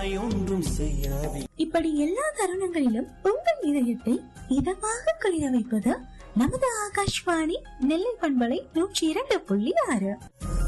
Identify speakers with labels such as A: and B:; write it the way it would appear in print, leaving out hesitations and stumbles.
A: ஒன்றும் செய்யாதே.
B: இப்படி எல்லா தருணங்களிலும் உங்கள் இதயத்தை இதமாக குளிர வைப்பது நமது ஆகாஷ்வாணி நெல்லை பண்பலை 102.6.